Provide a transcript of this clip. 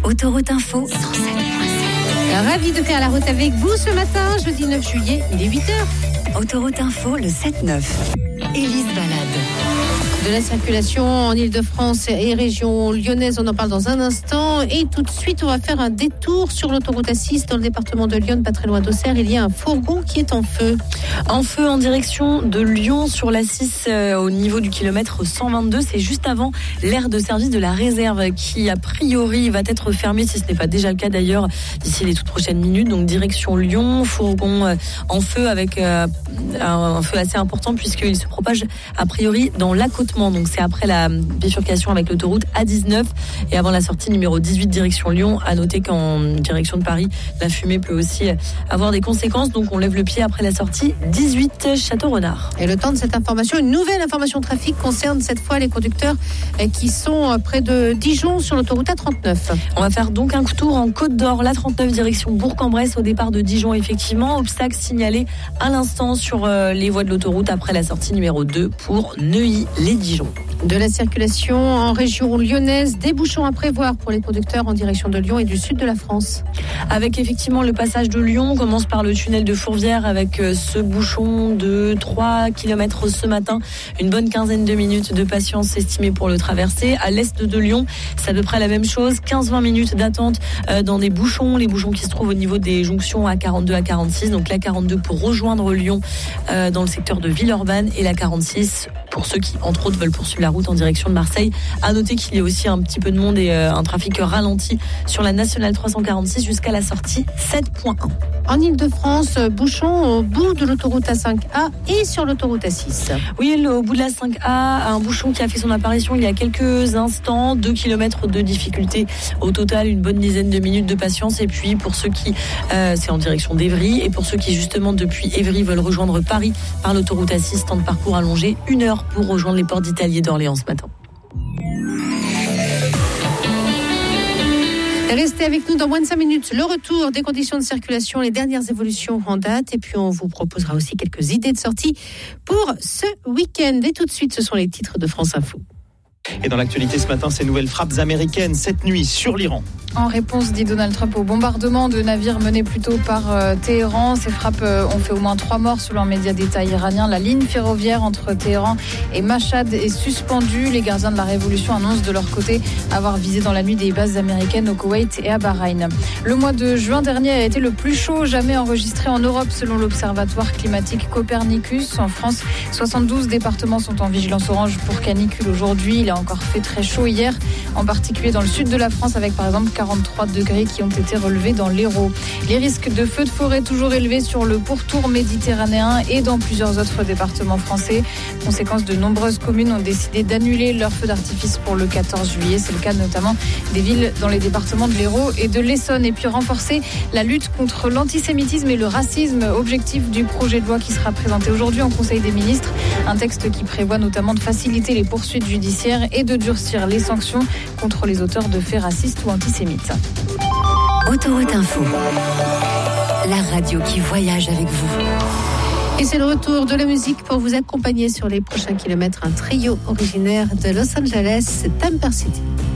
Autoroute Info 107.7. Ravi de faire la route avec vous ce matin, jeudi 9 juillet, il est 8h. Autoroute Info, le 7-9. Élise Balade. De la circulation en Ile-de-France et région lyonnaise, on en parle dans un instant. Et tout de suite, on va faire un détour sur l'autoroute A6 dans le département de Lyon, pas très loin d'Auxerre. Il y a un fourgon qui est en feu. En feu en direction de Lyon sur l'A6 au niveau du kilomètre 122. C'est juste avant l'aire de service de la réserve qui, a priori, va être fermée, si ce n'est pas déjà le cas d'ailleurs, d'ici les toutes prochaines minutes. Donc direction Lyon, fourgon en feu avec un feu assez important puisqu'il se propage a priori dans l'accotement. Donc c'est après la bifurcation avec l'autoroute A19 et avant la sortie numéro 18 direction Lyon. À noter qu'en direction de Paris, la fumée peut aussi avoir des conséquences. Donc on lève le pied après la sortie 18 Château-Renard. Et le temps de cette information, une nouvelle information trafic concerne cette fois les conducteurs qui sont près de Dijon sur l'autoroute A39. On va faire donc un tour en Côte d'Or, la 39 direction Bourg-en-Bresse au départ de Dijon. Effectivement, obstacle signalé à l'instant sur les voies de l'autoroute après la sortie numéro 2 pour Neuilly-les-Dijon. De la circulation en région lyonnaise, des bouchons à prévoir pour les conducteurs en direction de Lyon et du sud de la France. Avec effectivement le passage de Lyon, on commence par le tunnel de Fourvière avec ce bouchon de 3 km ce matin. Une bonne quinzaine de minutes de patience estimée pour le traverser. À l'est de Lyon, c'est à peu près la même chose. 15-20 minutes d'attente dans des bouchons. Les bouchons qui se trouvent au niveau des jonctions A42 à 46. Donc la 42 pour rejoindre Lyon dans le secteur de Villeurbanne et la 46 pour ceux qui, entre autres, veulent poursuivre la route en direction de Marseille. À noter qu'il y a aussi un petit peu de monde et un trafic ralenti sur la nationale 346 jusqu'à la sortie 7.1. En Ile-de-France, bouchon au bout de l'autoroute A5A et sur l'autoroute A6. Oui, au bout de la 5A, un bouchon qui a fait son apparition il y a quelques instants. 2 km de difficulté. Au total, une bonne dizaine de minutes de patience. Et puis, pour ceux qui, c'est en direction d'Évry. Et pour ceux qui, justement, depuis Évry, veulent rejoindre Paris par l'autoroute A6, temps de parcours allongé, 1 heure pour rejoindre les ports d'Italie et d'Orléans ce matin. Restez avec nous dans moins de 5 minutes. Le retour des conditions de circulation, les dernières évolutions en date. Et puis, on vous proposera aussi quelques idées de sortie pour ce week-end. Et tout de suite, ce sont les titres de France Info. Et dans l'actualité ce matin, ces nouvelles frappes américaines cette nuit sur l'Iran. En réponse, dit Donald Trump, au bombardement de navires menés plutôt par Téhéran. Ces frappes ont fait au moins 3 morts selon un média d'État iranien. La ligne ferroviaire entre Téhéran et Mashhad est suspendue. Les gardiens de la révolution annoncent de leur côté avoir visé dans la nuit des bases américaines au Koweït et à Bahreïn. Le mois de juin dernier a été le plus chaud jamais enregistré en Europe selon l'Observatoire climatique Copernicus. En France, 72 départements sont en vigilance orange pour canicule aujourd'hui. Il a encore fait très chaud hier, en particulier dans le sud de la France avec par exemple 43 degrés qui ont été relevés dans l'Hérault. Les risques de feux de forêt toujours élevés sur le pourtour méditerranéen et dans plusieurs autres départements français. Conséquence, de nombreuses communes ont décidé d'annuler leurs feux d'artifice pour le 14 juillet. C'est le cas notamment des villes dans les départements de l'Hérault et de l'Essonne. Et puis renforcer la lutte contre l'antisémitisme et le racisme, objectif du projet de loi qui sera présenté aujourd'hui en Conseil des ministres. Un texte qui prévoit notamment de faciliter les poursuites judiciaires et de durcir les sanctions contre les auteurs de faits racistes ou antisémites. Autoroute Info, la radio qui voyage avec vous. Et c'est le retour de la musique pour vous accompagner sur les prochains kilomètres. Un trio originaire de Los Angeles, Tampa City.